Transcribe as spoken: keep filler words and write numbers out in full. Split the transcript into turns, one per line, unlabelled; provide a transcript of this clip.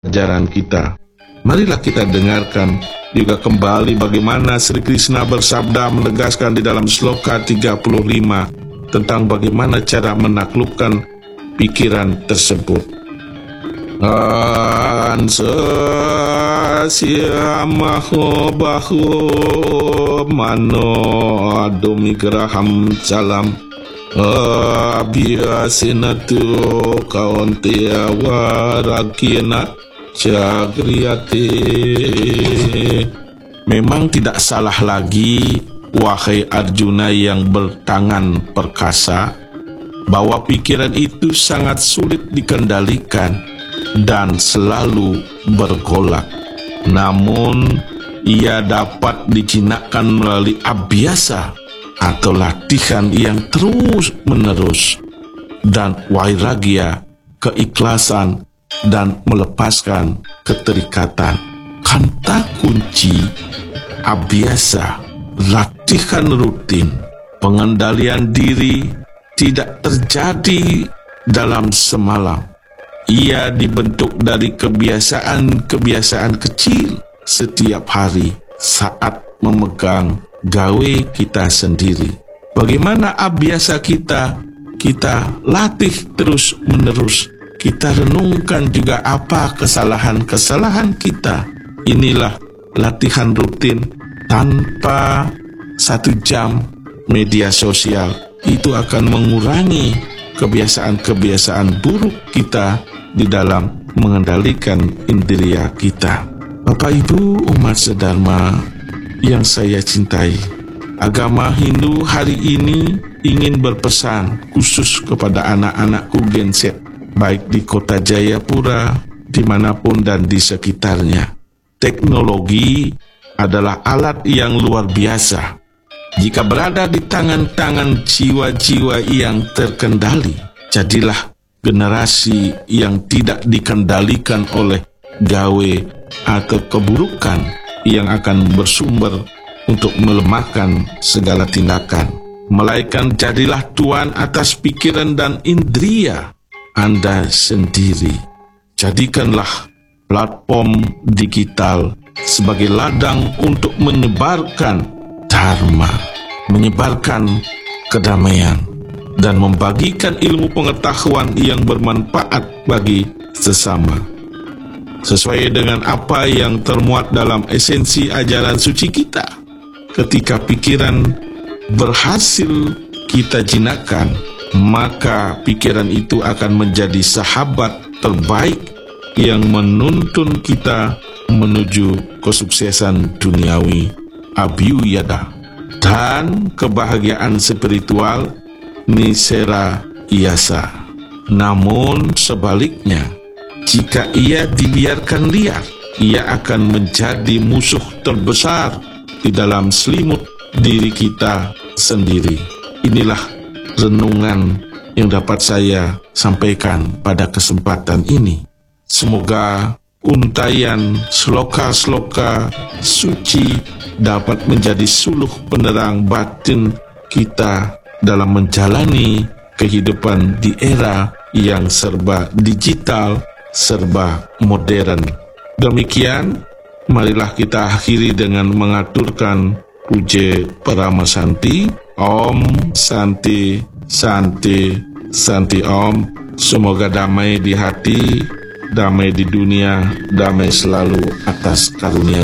ajaran kita. Marilah kita dengarkan juga kembali bagaimana Sri Krishna bersabda menegaskan di dalam sloka tiga puluh lima tentang bagaimana cara menaklukkan pikiran tersebut. Ansa siamaho bahu mano adomigraham salam abhiyasinatu kaunteya warakina Jagriyate. Memang tidak salah lagi, wahai Arjuna yang bertangan perkasa, bahwa pikiran itu sangat sulit dikendalikan dan selalu bergolak. Namun, ia dapat dijinakkan melalui abhyasa atau latihan yang terus-menerus, dan vairagya, keikhlasan, dan melepaskan keterikatan. Kata kunci abhyasa, latihan rutin. Pengendalian diri tidak terjadi dalam semalam. Ia dibentuk dari kebiasaan-kebiasaan kecil setiap hari saat memegang gawe kita sendiri. Bagaimana abhyasa kita? Kita latih terus-menerus. Kita renungkan juga apa kesalahan-kesalahan kita. Inilah latihan rutin tanpa satu jam media sosial. Itu akan mengurangi kebiasaan-kebiasaan buruk kita di dalam mengendalikan indria kita. Bapak Ibu umat sedharma yang saya cintai, agama Hindu hari ini ingin berpesan khusus kepada anak-anakku Gen Z, baik di kota Jayapura, dimanapun dan di sekitarnya. Teknologi adalah alat yang luar biasa. Jika berada di tangan-tangan jiwa-jiwa yang terkendali, jadilah generasi yang tidak dikendalikan oleh gawe atau keburukan yang akan bersumber untuk melemahkan segala tindakan. Melainkan jadilah tuan atas pikiran dan indria Anda sendiri. Jadikanlah platform digital sebagai ladang untuk menyebarkan dharma, menyebarkan kedamaian, dan membagikan ilmu pengetahuan yang bermanfaat bagi sesama. Sesuai dengan apa yang termuat dalam esensi ajaran suci kita, ketika pikiran berhasil kita jinakkan, maka pikiran itu akan menjadi sahabat terbaik yang menuntun kita menuju kesuksesan duniawi abhyuda dan kebahagiaan spiritual nisera yasa. Namun sebaliknya, jika ia dibiarkan liar, ia akan menjadi musuh terbesar di dalam selimut diri kita sendiri. Inilah renungan yang dapat saya sampaikan pada kesempatan ini. Semoga untayan sloka-sloka suci dapat menjadi suluh penerang batin kita dalam menjalani kehidupan di era yang serba digital, serba modern. Demikian, marilah kita akhiri dengan mengaturkan puja Parama Santi. Om Santi Santi Santi Om. Semoga damai di hati, damai di dunia, damai selalu atas karunia